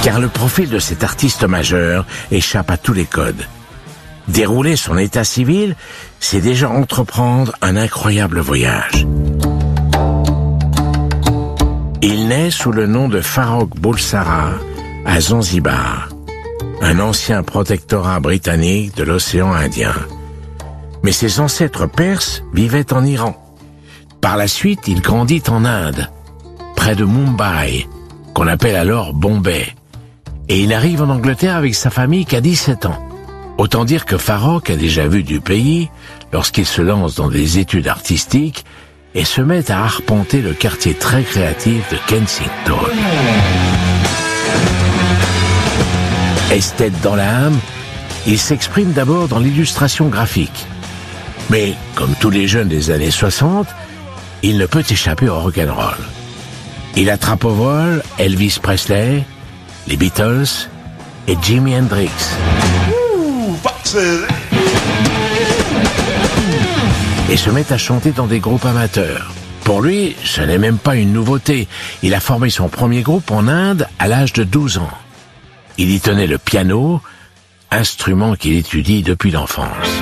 Car le profil de cet artiste majeur échappe à tous les codes. Dérouler son état civil, c'est déjà entreprendre un incroyable voyage. Il naît sous le nom de Farrokh Bulsara à Zanzibar, un ancien protectorat britannique de l'océan Indien. Mais ses ancêtres perses vivaient en Iran. Par la suite, il grandit en Inde, près de Mumbai, qu'on appelle alors Bombay. Et il arrive en Angleterre avec sa famille qu'à 17 ans. Autant dire que Farrokh a déjà vu du pays lorsqu'il se lance dans des études artistiques et se met à arpenter le quartier très créatif de Kensington. Esthète dans l'âme, il s'exprime d'abord dans l'illustration graphique. Mais, comme tous les jeunes des années 60, il ne peut échapper au rock'n'roll. Il attrape au vol Elvis Presley, les Beatles et Jimi Hendrix. Et se met à chanter dans des groupes amateurs. Pour lui, ce n'est même pas une nouveauté. Il a formé son premier groupe en Inde à l'âge de 12 ans. Il y tenait le piano, instrument qu'il étudie depuis l'enfance.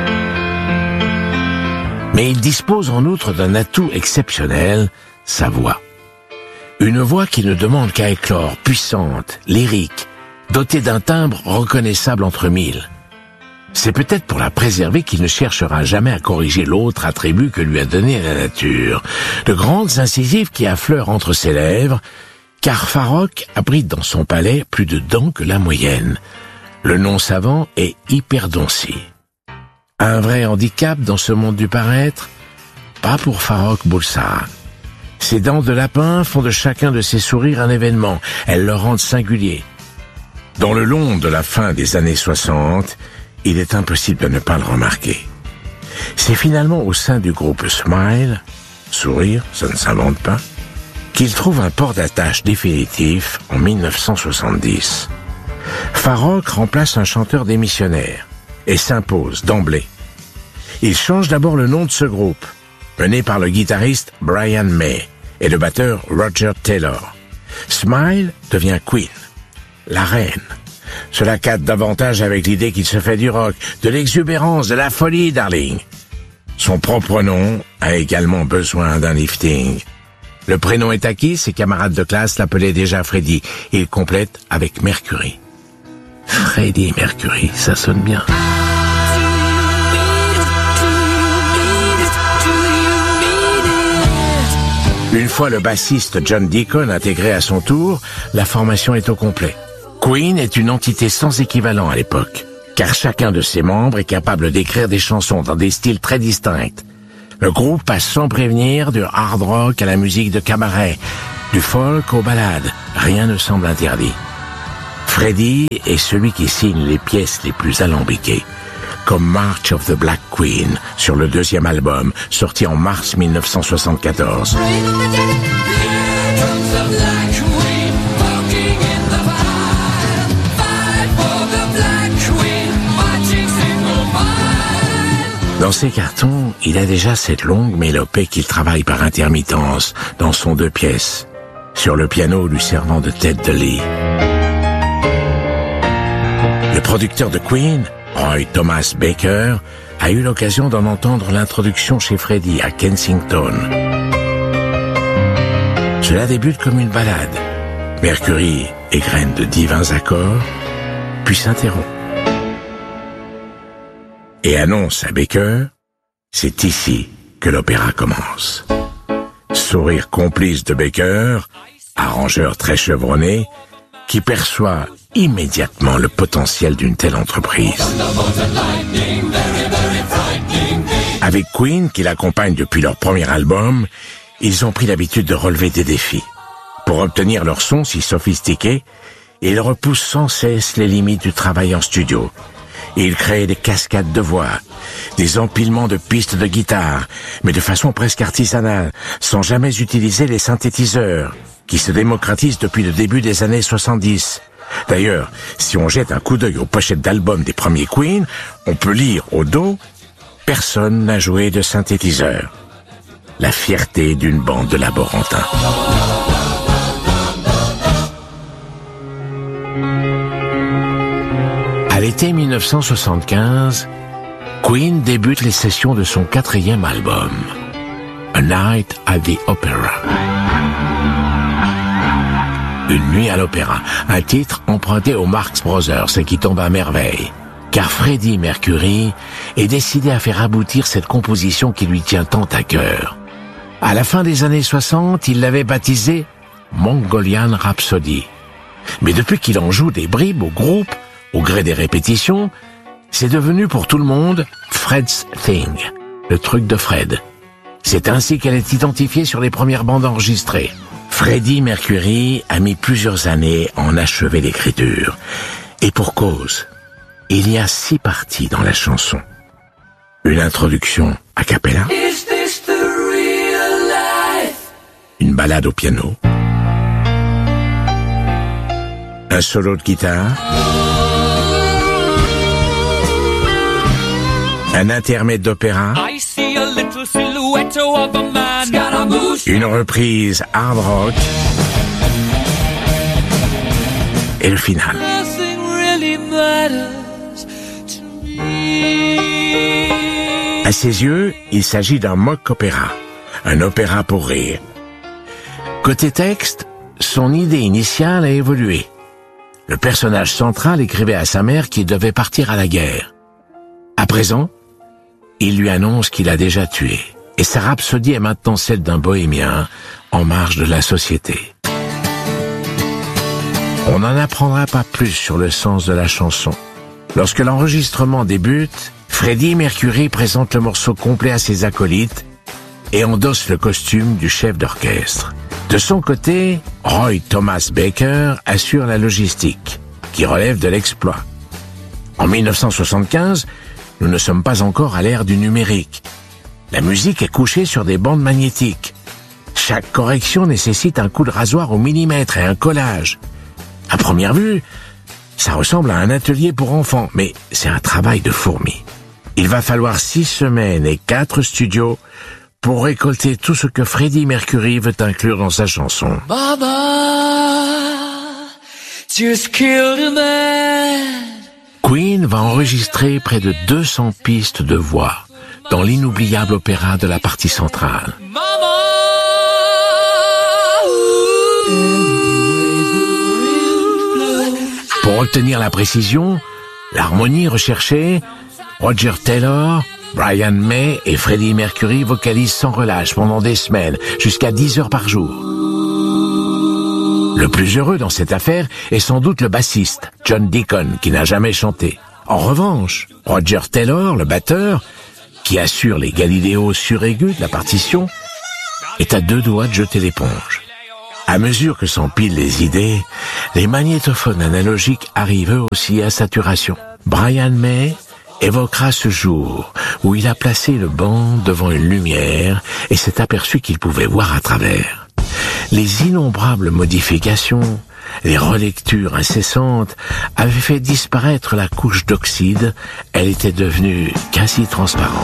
Mais il dispose en outre d'un atout exceptionnel, sa voix. Une voix qui ne demande qu'à éclore, puissante, lyrique, dotée d'un timbre reconnaissable entre mille. C'est peut-être pour la préserver qu'il ne cherchera jamais à corriger l'autre attribut que lui a donné la nature, de grandes incisives qui affleurent entre ses lèvres, car Farrokh abrite dans son palais plus de dents que la moyenne. Le nom savant est hyperdontie. Un vrai handicap dans ce monde du paraître? Pas pour Farrokh Bulsara. Ses dents de lapin font de chacun de ses sourires un événement. Elles le rendent singulier. Dans le long de la fin des années 60, il est impossible de ne pas le remarquer. C'est finalement au sein du groupe Smile, sourire, ça ne s'invente pas, qu'il trouve un port d'attache définitif en 1970. Farrokh remplace un chanteur démissionnaire et s'impose d'emblée. Il change d'abord le nom de ce groupe, mené par le guitariste Brian May et le batteur Roger Taylor. Smile devient Queen, la reine. Cela cadre davantage avec l'idée qu'il se fait du rock, de l'exubérance, de la folie, darling. Son propre nom a également besoin d'un lifting. Le prénom est acquis, ses camarades de classe l'appelaient déjà Freddie. Il complète avec Mercury. Freddie Mercury, ça sonne bien. Une fois le bassiste John Deacon intégré à son tour, la formation est au complet. Queen est une entité sans équivalent à l'époque, car chacun de ses membres est capable d'écrire des chansons dans des styles très distincts. Le groupe passe sans prévenir du hard rock à la musique de cabaret, du folk aux ballades, rien ne semble interdit. Freddie est celui qui signe les pièces les plus alambiquées, comme March of the Black Queen sur le deuxième album, sorti en mars 1974. Dans ses cartons, il a déjà cette longue mélopée qu'il travaille par intermittence dans son 2 pièces, sur le piano lui servant de tête de lit. Le producteur de Queen, Roy Thomas Baker, a eu l'occasion d'en entendre l'introduction chez Freddie à Kensington. Cela débute comme une ballade. Mercury égrène de divins accords, puis s'interrompt. Et annonce à Baker, c'est ici que l'opéra commence. Sourire complice de Baker, arrangeur très chevronné, qui perçoit immédiatement le potentiel d'une telle entreprise. Avec Queen, qui l'accompagne depuis leur premier album, ils ont pris l'habitude de relever des défis. Pour obtenir leur son si sophistiqué, ils repoussent sans cesse les limites du travail en studio. Ils créent des cascades de voix, des empilements de pistes de guitare, mais de façon presque artisanale, sans jamais utiliser les synthétiseurs, qui se démocratisent depuis le début des années 70. D'ailleurs, si on jette un coup d'œil aux pochettes d'albums des premiers Queen, on peut lire au dos « Personne n'a joué de synthétiseur ». La fierté d'une bande de laborantins. l'été 1975, Queen débute les sessions de son 4e album, A Night at the Opera. Une nuit à l'opéra, un titre emprunté aux Marx Brothers et qui tombe à merveille, car Freddie Mercury est décidé à faire aboutir cette composition qui lui tient tant à cœur. À la fin des années 60, il l'avait baptisé Mongolian Rhapsody. Mais depuis qu'il en joue des bribes au groupe, au gré des répétitions, c'est devenu pour tout le monde Fred's Thing, le truc de Fred. C'est ainsi qu'elle est identifiée sur les premières bandes enregistrées. Freddie Mercury a mis plusieurs années à en achever l'écriture. Et pour cause, il y a 6 parties dans la chanson. Une introduction a cappella, une ballade au piano, un solo de guitare, un intermède d'opéra, une reprise hard rock et le final. À ses yeux, il s'agit d'un mock opéra, un opéra pour rire. Côté texte, son idée initiale a évolué. Le personnage central écrivait à sa mère qu'il devait partir à la guerre. À présent, il lui annonce qu'il a déjà tué, et sa rhapsodie est maintenant celle d'un bohémien en marge de la société. On n'en apprendra pas plus sur le sens de la chanson. Lorsque l'enregistrement débute, Freddie Mercury présente le morceau complet à ses acolytes et endosse le costume du chef d'orchestre. De son côté, Roy Thomas Baker assure la logistique, qui relève de l'exploit. En 1975, nous ne sommes pas encore à l'ère du numérique. La musique est couchée sur des bandes magnétiques. Chaque correction nécessite un coup de rasoir au millimètre et un collage. À première vue, ça ressemble à un atelier pour enfants, mais c'est un travail de fourmi. Il va falloir 6 semaines et 4 studios pour récolter tout ce que Freddie Mercury veut inclure dans sa chanson. Mama just killed a man. Queen va enregistrer près de 200 pistes de voix dans l'inoubliable opéra de la partie centrale. Mama, Pour obtenir la précision, l'harmonie recherchée, Roger Taylor, Brian May et Freddie Mercury vocalisent sans relâche pendant des semaines, jusqu'à 10 heures par jour. Le plus heureux dans cette affaire est sans doute le bassiste, John Deacon, qui n'a jamais chanté. En revanche, Roger Taylor, le batteur, qui assure les Galileo suraigus de la partition, est à 2 doigts de jeter l'éponge. À mesure que s'empilent les idées, les magnétophones analogiques arrivent eux aussi à saturation. Brian May évoquera ce jour où il a placé le banc devant une lumière et s'est aperçu qu'il pouvait voir à travers. Les innombrables modifications, les relectures incessantes avaient fait disparaître la couche d'oxyde, elle était devenue quasi transparente.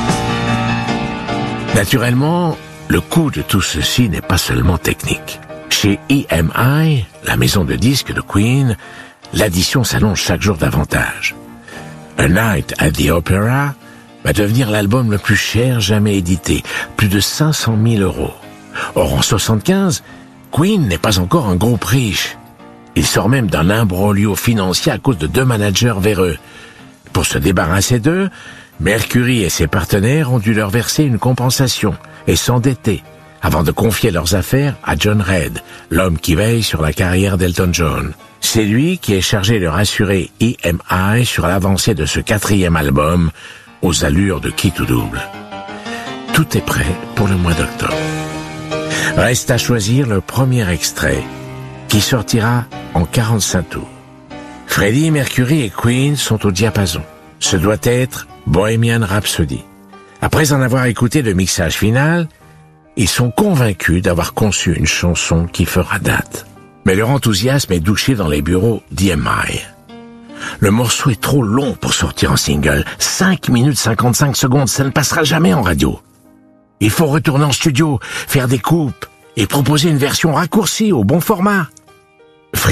Naturellement, le coût de tout ceci n'est pas seulement technique. Chez EMI, la maison de disques de Queen, l'addition s'annonce chaque jour davantage. A Night at the Opera va devenir l'album le plus cher jamais édité, plus de 500 000 €. Or, en 75, Queen n'est pas encore un groupe riche. Il sort même d'un imbroglio financier à cause de 2 managers véreux. Pour se débarrasser d'eux, Mercury et ses partenaires ont dû leur verser une compensation et s'endetter avant de confier leurs affaires à John Reid, l'homme qui veille sur la carrière d'Elton John. C'est lui qui est chargé de rassurer EMI sur l'avancée de ce 4e album aux allures de qui tout double. Tout est prêt pour le mois d'octobre. Reste à choisir le premier extrait qui sortira en 45 tours. Freddie Mercury et Queen sont au diapason. Ce doit être Bohemian Rhapsody. Après en avoir écouté le mixage final, ils sont convaincus d'avoir conçu une chanson qui fera date. Mais leur enthousiasme est douché dans les bureaux d'EMI. Le morceau est trop long pour sortir en single. 5 minutes 55 secondes, ça ne passera jamais en radio. Il faut retourner en studio, faire des coupes et proposer une version raccourcie au bon format.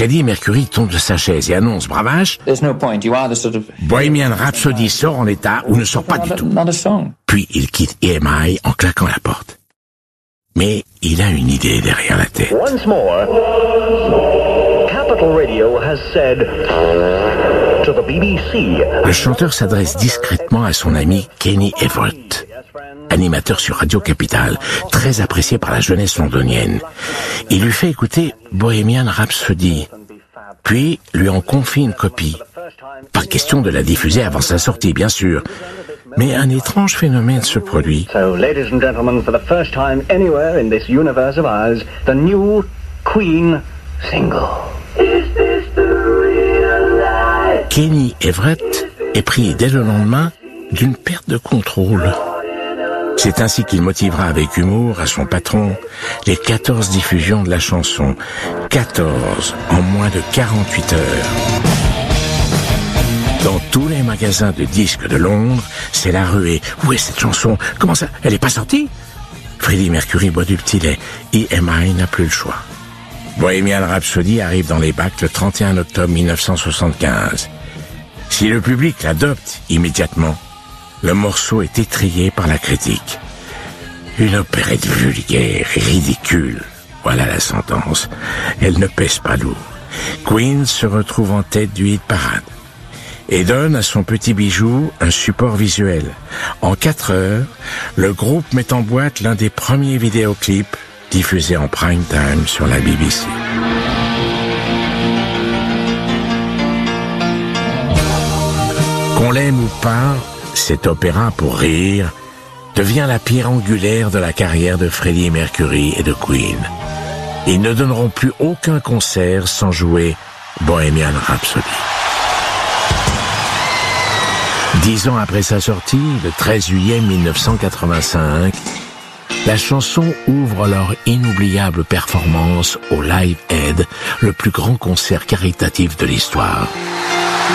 Freddie Mercury tombe de sa chaise et annonce bravache « Bohemian Rhapsody sort en l'état ou ne sort pas du tout. » Puis il quitte EMI en claquant la porte. Mais il a une idée derrière la tête. Once more, Capital Radio has said to the BBC. Le chanteur s'adresse discrètement à son ami Kenny Everett, animateur sur Radio Capital, très apprécié par la jeunesse londonienne. Il lui fait écouter Bohemian Rhapsody, puis lui en confie une copie. Pas question de la diffuser avant sa sortie, bien sûr. Mais un étrange phénomène se produit. So, ladies and gentlemen, for the first time anywhere in this universe of ours, the new Queen single. Kenny Everett est pris dès le lendemain d'une perte de contrôle. C'est ainsi qu'il motivera avec humour à son patron les 14 diffusions de la chanson. 14 en moins de 48 heures. Dans tous les magasins de disques de Londres, c'est la ruée. Où est cette chanson? Comment ça? Elle est pas sortie? Freddie Mercury boit du petit lait. EMI n'a plus le choix. Bohemian Rhapsody arrive dans les bacs le 31 octobre 1975. Si le public l'adopte immédiatement, le morceau est étrillé par la critique. Une opérette vulgaire et ridicule. Voilà la sentence. Elle ne pèse pas lourd. Queen se retrouve en tête du hit parade et donne à son petit bijou un support visuel. En 4 heures, le groupe met en boîte l'un des premiers vidéoclips diffusés en prime time sur la BBC. Qu'on l'aime ou pas, cet opéra pour rire devient la pierre angulaire de la carrière de Freddie Mercury et de Queen. Ils ne donneront plus aucun concert sans jouer Bohemian Rhapsody. 10 ans après sa sortie, le 13 juillet 1985, la chanson ouvre leur inoubliable performance au Live Aid, le plus grand concert caritatif de l'histoire.